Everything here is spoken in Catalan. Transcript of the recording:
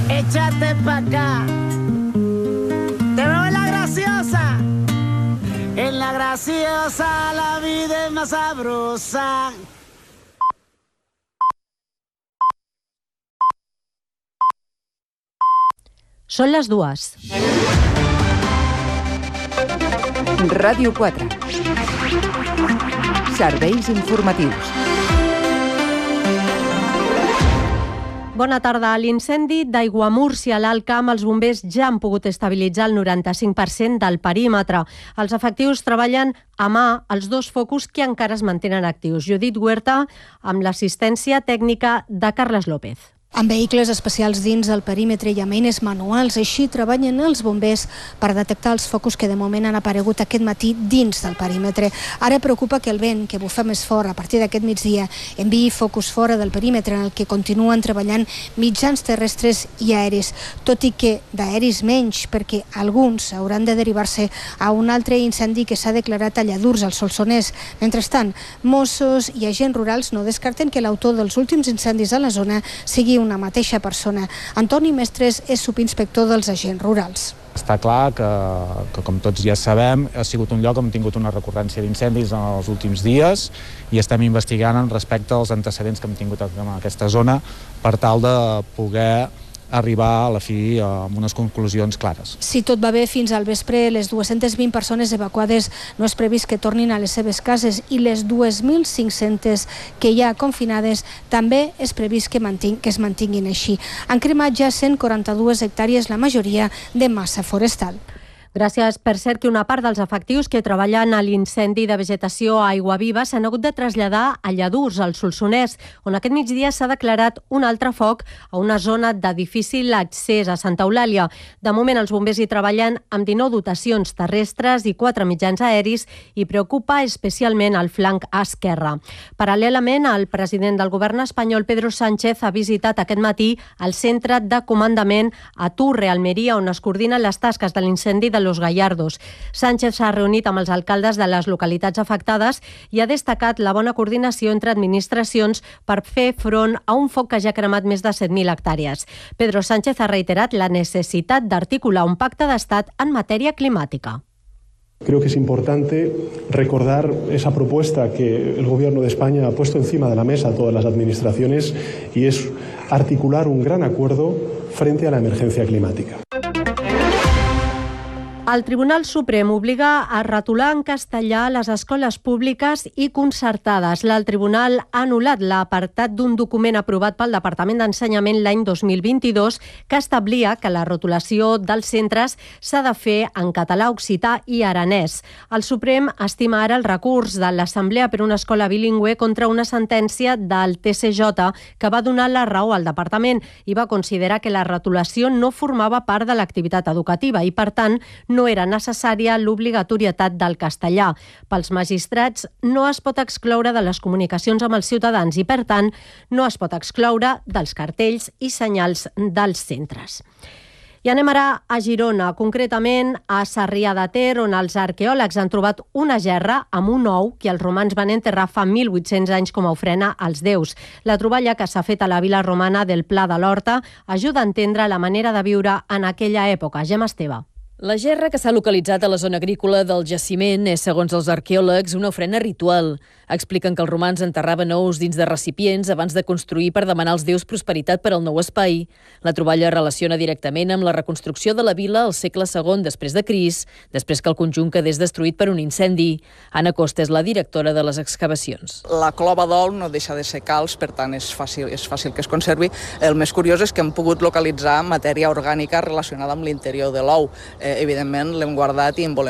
échate pa' acá. Te veo en la graciosa. En la graciosa la vida es más sabrosa. Són les 2. Ràdio 4. Serveis informatius. Bona tarda. A l'incendi d'Aiguamúrcia a l'Alt Camp, els bombers ja han pogut estabilitzar el 95% del perímetre. Els efectius treballen a mà els 2 focus que encara es mantenen actius. Judit Huerta, amb l'assistència tècnica de Carles López. Amb vehicles especials dins el perímetre i amb eines manuals, així treballen els bombers per detectar els focus que de moment han aparegut aquest matí dins del perímetre. Ara preocupa que el vent, que bufa més fort a partir d'aquest migdia, enviï focus fora del perímetre en el que continuen treballant mitjans terrestres i aeris, tot i que d'aeris menys, perquè alguns hauran de derivar-se a un altre incendi que s'ha declarat a Lladurs, al Solsonès. Mentrestant, Mossos i agents rurals no descarten que l'autor dels últims incendis a la zona sigui una mateixa persona. Antoni Mestres és subinspector dels agents rurals. Està clar que, com tots ja sabem, ha sigut un lloc on hem tingut una recurrència d'incendis en els últims dies i estem investigant respecte als antecedents que hem tingut en aquesta zona per tal de poder arribar a la fi amb unes conclusions clares. Si tot va bé, fins al vespre les 220 persones evacuades no és previst que tornin a les seves cases i les 2.500 que hi ha confinades també és previst que es mantinguin així. Han cremat ja 142 hectàrees, la majoria de massa forestal. Gràcies. Per cert, que una part dels efectius que treballen a l'incendi de vegetació a Aiguaviva s'han hagut de traslladar a Lladurs, al Solsonès, on aquest migdia s'ha declarat un altre foc a una zona de difícil accés a Santa Eulàlia. De moment, els bombers hi treballen amb 19 dotacions terrestres i 4 mitjans aeris i preocupa especialment el flanc esquerre. Paral·lelament, el president del govern espanyol, Pedro Sánchez, ha visitat aquest matí el centre de comandament a Turre, Almeria, on es coordinen les tasques de l'incendi de Los Gallardos. Sánchez s'ha reunit amb els alcaldes de les localitats afectades i ha destacat la bona coordinació entre administracions per fer front a un foc que ja ha cremat més de 7.000 hectàrees. Pedro Sánchez ha reiterat la necessitat d'articular un pacte d'estat en matèria climàtica. Creo que es importante recordar esa propuesta que el Gobierno de España ha puesto encima de la mesa a todas las administraciones y es articular un gran acuerdo frente a la emergencia climática. El Tribunal Suprem obliga a retolar en castellà les escoles públiques i concertades. El Tribunal ha anul·lat l'apartat d'un document aprovat pel Departament d'Ensenyament l'any 2022 que establia que la rotulació dels centres s'ha de fer en català, occità i aranès. El Suprem estima ara el recurs de l'Assemblea per una escola bilingüe contra una sentència del TCJ que va donar la raó al Departament i va considerar que la rotulació no formava part de l'activitat educativa i, per tant, no era necessària l'obligatorietat del castellà. Pels magistrats no es pot excloure de les comunicacions amb els ciutadans i, per tant, no es pot excloure dels cartells i senyals dels centres. I anem ara a Girona, concretament a Sarrià de Ter, on els arqueòlegs han trobat una gerra amb un ou que els romans van enterrar fa 1.800 anys com a ofrena als déus. La troballa que s'ha fet a la vila romana del Pla de l'Horta ajuda a entendre la manera de viure en aquella època. Gemma Esteve. La gerra que s'ha localitzat a la zona agrícola del jaciment és, segons els arqueòlegs, una ofrena ritual. Expliquen que els romans enterraven ous dins de recipients abans de construir per demanar als déus prosperitat per al nou espai. La troballa relaciona directament amb la reconstrucció de la vila al segle II després de Crist, després que el conjunt quedés destruït per un incendi. Anna Costa és la directora de les excavacions. La clova d'ou no deixa de ser calç, per tant és fàcil que es conservi. El més curiós és que hem pogut localitzar matèria orgànica relacionada amb l'interior de l'ou. Evidentment l'hem guardat i en volem